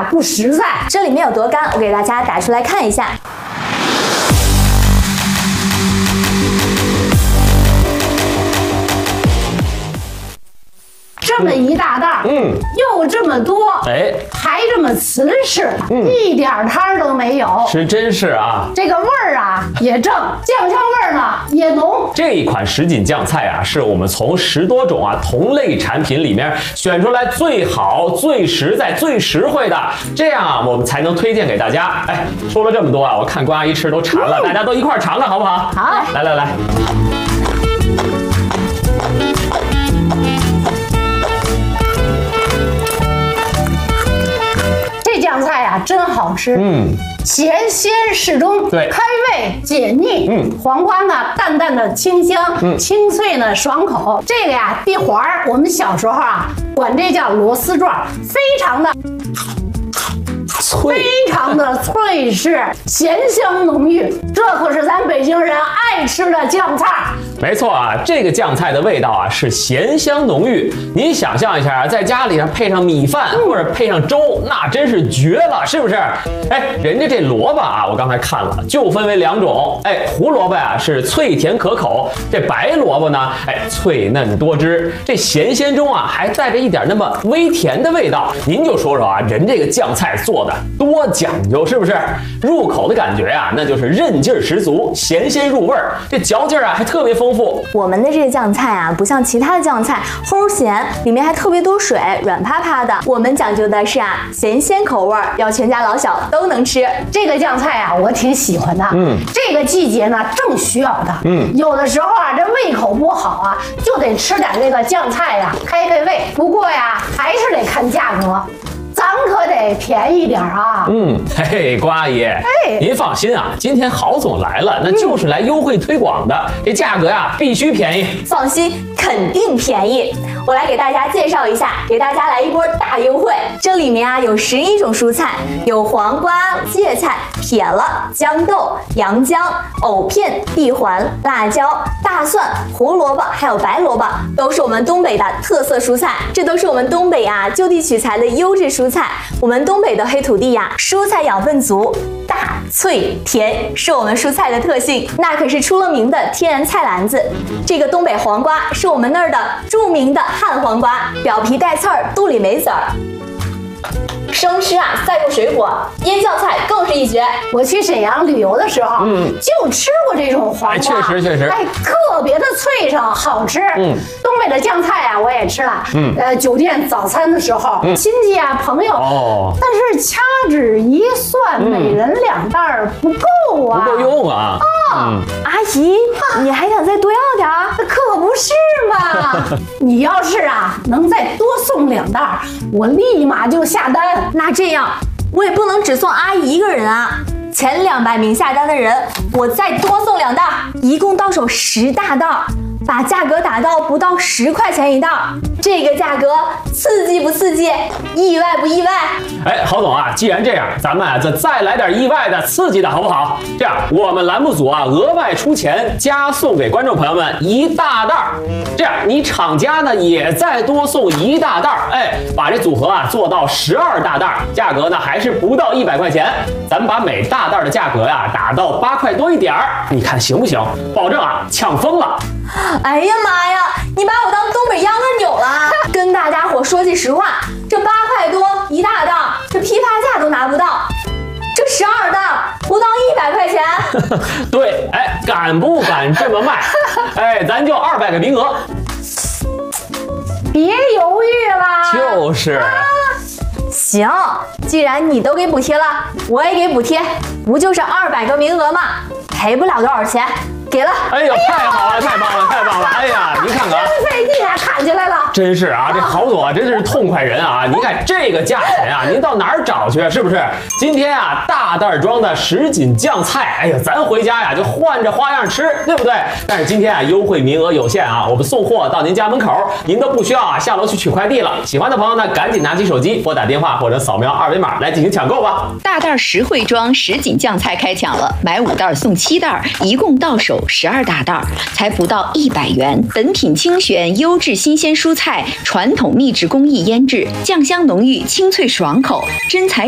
不实在。 这里面有多干，我给大家打出来看一下。 这么一大袋，又这么多，还这么瓷实，一点汤都没有， 是真是啊。 这个味儿啊也正，酱香味儿呢也浓。 这一款什锦酱菜啊，是我们从10多种同类产品里面选出来最好、最实在、最实惠的，这样我们才能推荐给大家。哎，说了这么多我看关阿姨吃都馋了，大家都一块尝尝好不好？ 好， 来。 这酱菜啊真好吃，咸鲜适中， 对， 开胃解腻。黄瓜呢淡淡的清香，清脆呢爽口。这个呀地黄儿，我们小时候管这叫螺丝状，非常的脆实，咸香浓郁，这可是咱北京人爱吃的酱菜。 没错这个酱菜的味道是咸香浓郁。您想象一下在家里配上米饭或者配上粥，那真是绝了，是不是？哎，人家这萝卜我刚才看了，就分为2种。哎，胡萝卜是脆甜可口，这白萝卜呢，脆嫩多汁。这咸鲜中还带着一点那么微甜的味道。您就说说人这个酱菜做的多讲究，是不是？入口的感觉那就是韧劲儿十足，咸鲜入味儿，这嚼劲儿还特别丰富。 我们的这个酱菜不像其他的酱菜齁咸，里面还特别多水，软趴趴的。我们讲究的是咸鲜口味，要全家老小都能吃。 这个酱菜我挺喜欢的。这个季节呢正需要的。有的时候这胃口不好就得吃点这个酱菜开开胃。不过还是得看价格。咱可得便宜点瓜阿姨，您放心今天郝总来了，那就是来优惠推广的，这价格必须便宜。 放心，肯定便宜。我来给大家介绍一下，给大家来一波大优惠。这里面有11种蔬菜，有黄瓜、芥菜、撇了、豇豆、洋姜、藕片、地黄、辣椒、大蒜、胡萝卜，还有白萝卜，都是我们东北的特色蔬菜。这都是我们东北就地取材的优质蔬菜。我们东北的黑土地蔬菜养分足，大脆甜是我们蔬菜的特性，那可是出了名的天然菜篮子。这个东北黄瓜是我们那儿的著名的旱黄瓜，表皮带刺儿，肚里没籽儿。生吃再用水果腌酱菜更是一绝。 我去沈阳旅游的时候，就吃过这种黄瓜， 确实， 特别的脆生，好吃。东北的酱菜我也吃了。酒店早餐的时候，亲戚朋友，但是掐指一算，每人2袋不够不够用阿姨，你还想再多要点？ 可不是嘛！你要是能再多送2袋，我立马就下单。 那这样，我也不能只送阿姨一个人前200名下单的人，我再多送2袋，一共到手10大袋，把价格打到不到10块钱一袋。这个价格刺激不刺激？意外不意外？ 郝总既然这样，咱们再来点意外的、刺激的，好不好？这样，我们栏目组额外出钱加送给观众朋友们1大袋。这样，你厂家呢也再多送1大袋，把这组合做到12大袋，价格呢还是不到100块钱。咱们把每大袋的价格打到8块多一点，你看行不行？保证抢疯了！ 哎呀妈呀，你把我当东北秧歌扭了！跟大家伙说句实话，这8块多1大袋，这批发价都拿不到，这12袋不到100块钱。 对，敢不敢这么卖？咱就200个名额。 别犹豫了。 就是。 行，既然你都给补贴了，我也给补贴，不就是200个名额吗？赔不了多少钱。给了。 哎呦，太好了，太棒了，太棒了！哎呀，您看看， 真费劲砍起来了。 真是这郝总真是痛快人您看这个价钱您到哪儿找去？是不是？今天大袋装的什锦酱菜，哎呀，咱回家就换着花样吃，对不对？但是今天优惠名额有限我们送货到您家门口，您都不需要下楼去取快递了。喜欢的朋友呢，赶紧拿起手机拨打电话或者扫描2维码来进行抢购吧。 大袋实惠装什锦酱菜开抢了，买5袋送7袋，一共到手12大袋，才不到100元。本品精选优质新鲜蔬菜，传统秘制工艺腌制，酱香浓郁，清脆爽口，真材